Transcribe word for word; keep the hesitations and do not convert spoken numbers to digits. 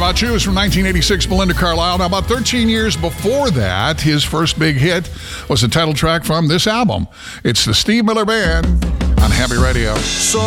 About You is from nineteen eighty-six, Belinda Carlisle. Now, about thirteen years before that, his first big hit was the title track from this album. It's the Steve Miller Band on Happy Radio. So